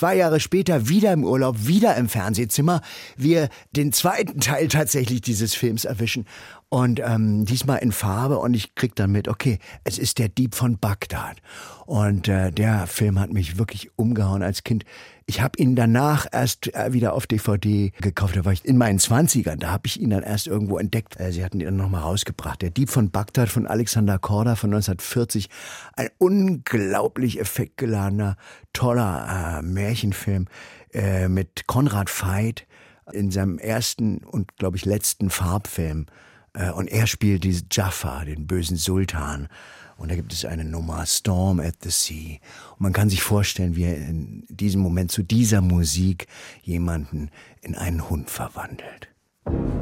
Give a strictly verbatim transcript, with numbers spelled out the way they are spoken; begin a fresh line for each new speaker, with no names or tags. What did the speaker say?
zwei Jahre später wieder im Urlaub, wieder im Fernsehzimmer, wir den zweiten Teil tatsächlich dieses Films erwischen. Und ähm, diesmal in Farbe und ich krieg dann mit, okay, es ist der Dieb von Bagdad. Und äh, der Film hat mich wirklich umgehauen als Kind. Ich habe ihn danach erst äh, wieder auf D V D gekauft. Da war ich in meinen Zwanzigern. Da habe ich ihn dann erst irgendwo entdeckt. Äh, sie hatten ihn dann nochmal rausgebracht. Der Dieb von Bagdad von Alexander Korda von neunzehnhundertvierzig. Ein unglaublich effektgeladener, toller äh, Märchenfilm äh, mit Konrad Veidt in seinem ersten und, glaube ich, letzten Farbfilm. Und er spielt diesen Jafar, den bösen Sultan. Und da gibt es eine Nummer, Storm at the Sea. Und man kann sich vorstellen, wie er in diesem Moment zu dieser Musik jemanden in einen Hund verwandelt.